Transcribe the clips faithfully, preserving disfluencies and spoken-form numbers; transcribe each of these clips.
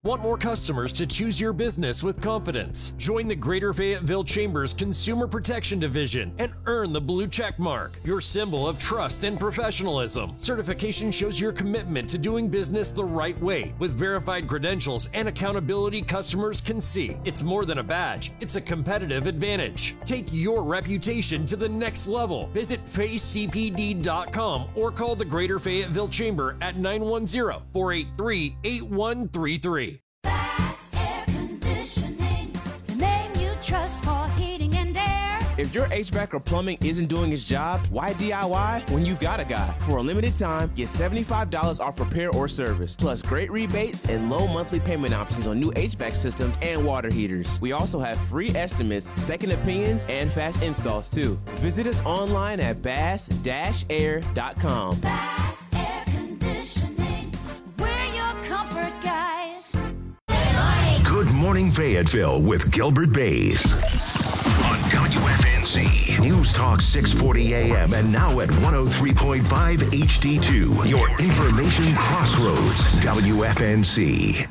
Want more customers to choose your business with confidence? Join the Greater Fayetteville Chamber's Consumer Protection Division and earn the blue check mark, your symbol of trust and professionalism. Certification shows your commitment to doing business the right way with verified credentials and accountability customers can see. It's more than a badge, it's a competitive advantage. Take your reputation to the next level. Visit Faye C P D dot com or call the Greater Fayetteville Chamber at nine one zero, four eight three, eight one three three. Bass Air Conditioning, the name you trust for heating and air. If your H V A C or plumbing isn't doing its job, why D I Y when you've got a guy? For a limited time, get seventy-five dollars off repair or service, plus great rebates and low monthly payment options on new H V A C systems and water heaters. We also have free estimates, second opinions, and fast installs too. Visit us online at bass dash air dot com. Bass Air Conditioning, we're your comfort guys. Good Morning Fayetteville with Gilbert Bays on W F N Z News Talk six forty A M and now at one oh three point five H D two. Your information crossroads, W F N Z.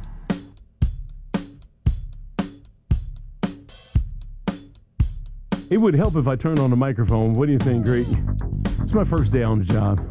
It would help if I turned on the microphone. What do you think, Greg? It's my first day on the job.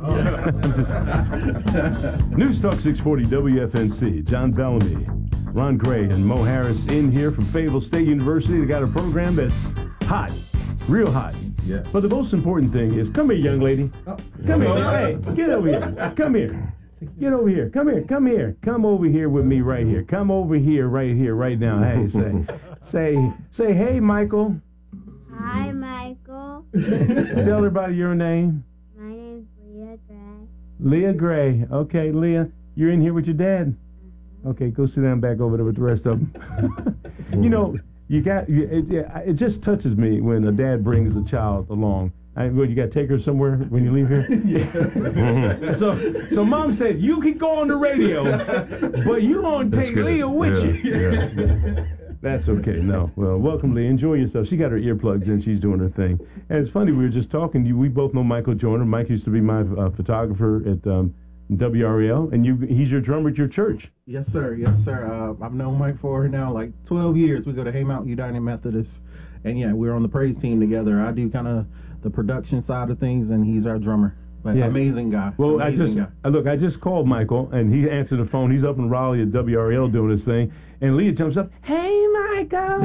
I'm just... News Talk six forty W F N Z. John Bellamy, Ron Gray, and Mo Harris in here from Fayetteville State University. They got a program that's hot, real hot. Yeah. But the most important thing is, come here, young lady. Oh. Come here. Hey, get over here. Come here. Get over here. Come here. Come here. Come over here with me right here. Come over here, right here, right now. Hey, say, say, say, hey, Michael. Hi, Michael. Tell everybody your name. My name's Leah Gray. Leah Gray. Okay, Leah, you're in here with your dad. Okay, go sit down back over there with the rest of them. You know, you got you, it, it just touches me when a dad brings a child along. I, well, you got to take her somewhere when you leave here. so, so mom said you can go on the radio, but you gonna take Leah with yeah, you. Yeah. That's okay. No. Well, welcome, Leah. Enjoy yourself. She got her earplugs in. She's doing her thing. And it's funny, we were just talking to you. We both know Michael Joyner. Mike used to be my uh, photographer at um, W R E L, and you he's your drummer at your church. Yes, sir. Yes, sir. Uh, I've known Mike for now like twelve years. We go to Haymount United Methodist, and yeah, we're on the praise team together. I do kind of the production side of things, and he's our drummer. But yeah. Amazing guy. Well, amazing I just guy. I look. I just called Michael, and he answered the phone. He's up in Raleigh at W R E L doing his thing, and Leah jumps up. Hey, Michael.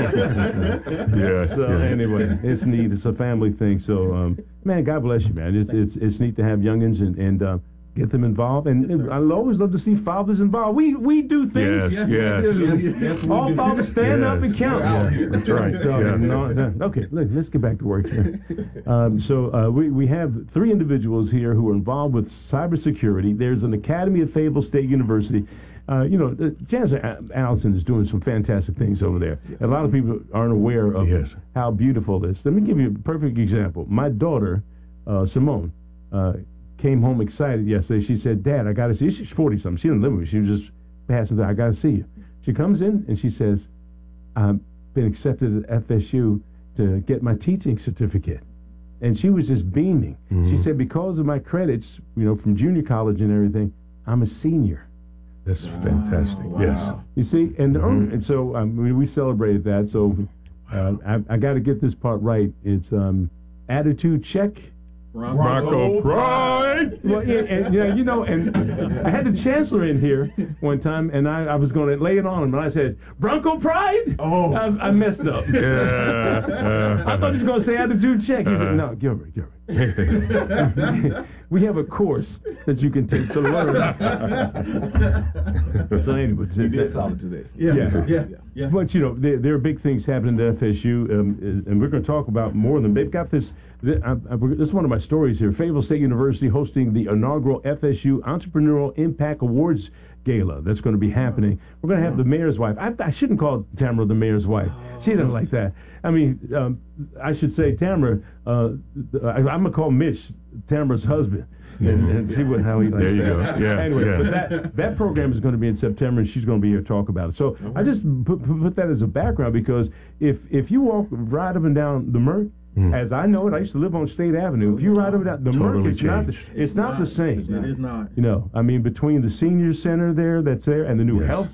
yeah. So yeah. anyway, it's neat. It's a family thing. So, um, man, God bless you, man. It's it's it's neat to have youngins and and. Uh, Get them involved, and, and I always love to see fathers involved. We we do things. Yes, yes, yes, yes, yes All do. fathers stand yes. up and count. Yeah, that's right. So, yeah. no, no. Okay, look, let's get back to work here. Um, so uh, we we have three individuals here who are involved with cybersecurity. There's an academy at Fayetteville State University. Uh, you know, uh, Jazz Allison is doing some fantastic things over there. A lot of people aren't aware of yes. how beautiful it is. Let me give you a perfect example. My daughter, uh, Simone, uh, came home excited yesterday. She said, Dad, I got to see you. She's forty-something. She didn't live with me. She was just passing through. I got to see you. She comes in and she says, I've been accepted at F S U to get my teaching certificate. And she was just beaming. Mm-hmm. She said, because of my credits, you know, from junior college and everything, I'm a senior. That's fantastic. Wow. Yes. You see, and, mm-hmm. and so um, we, we celebrated that. So uh, I, I got to get this part right. It's um, attitude check. Bronco Pride. Well, yeah, and, yeah, you know, and I had the chancellor in here one time, and I, I was going to lay it on him, and I said, Bronco Pride? Oh. I, I messed up. Yeah. Uh, I thought he was going to say attitude check. He uh, said, no, Gilbert, Gilbert. We have a course that you can take to learn. So anyway, you did solid today. Yeah, yeah, yeah. yeah. But, you know, there, there are big things happening at F S U, um, and we're going to talk about more of them. They've got this, this, I, I, this is one of my stories here. Fayetteville State University hosting the inaugural F S U Entrepreneurial Impact Awards Gala. That's going to be happening. We're going to have the mayor's wife. I, I shouldn't call Tamara the mayor's wife. She doesn't like that. I mean, um, I should say Tamara, uh, I, I'm going to call Mitch Tamara's husband. And, and see what how he likes there you that. Go. Yeah, anyway, yeah. but that that program is going to be in September, and she's going to be here to talk about it. So I just put, put that as a background, because if if you walk right up and down the Merck, mm. as I know it, I used to live on State Avenue. If you ride up and down the totally Merck, it's changed. not the, it's not, not the same. It's not. It is not. You know, I mean, between the senior center there that's there and the new yes. health